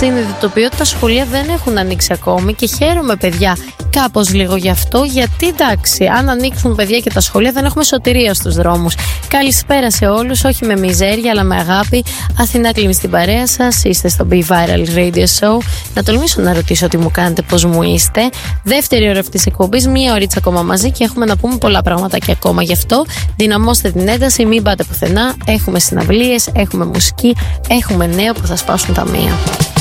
συνειδητοποιώ ότι τα σχολεία δεν έχουν ανοίξει ακόμη και χαίρομαι, παιδιά, κάπως λίγο γι' αυτό, γιατί εντάξει, αν ανοίξουν, παιδιά, και τα σχολεία, δεν έχουμε σωτηρία στους δρόμους. Καλησπέρα σε όλους, όχι με μιζέρια αλλά με αγάπη. Αθηνά Κλίμη στην παρέα σας, είστε στο Be Viral Radio Show. Να τολμήσω να ρωτήσω τι μου κάνετε, πώς μου είστε. Δεύτερη ώρα αυτής της εκπομπής, μία ωρίτσα ακόμα μαζί και έχουμε να πούμε πολλά πράγματα και ακόμα. Γι' αυτό δυναμώστε την ένταση, μην πάτε πουθενά. Έχουμε συναυλίες, έχουμε μουσική, έχουμε νέο που θα σπάσουν τα μία.